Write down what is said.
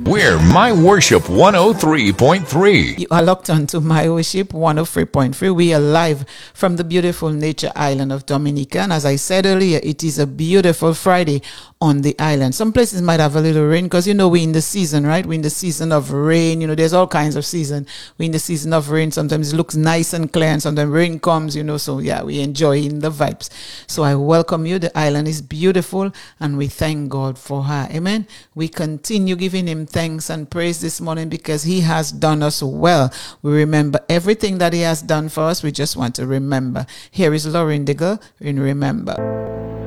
We're My Worship 103.3. You are locked onto My Worship 103.3. We are live from the beautiful nature island of Dominica. And as I said earlier, it is a beautiful Friday on the island. Some places might have a little rain because, we're in the season, right? We're in the season of rain. There's all kinds of season. We're in the season of rain. Sometimes it looks nice and clear and sometimes rain comes, So, yeah, we enjoying the vibes. So I welcome you. The island is beautiful and we thank God for her. Amen. We continue giving him thanks and praise this morning because he has done us well. We remember everything that he has done for us. We just want to remember. Here is Lauren Diggle in Remember.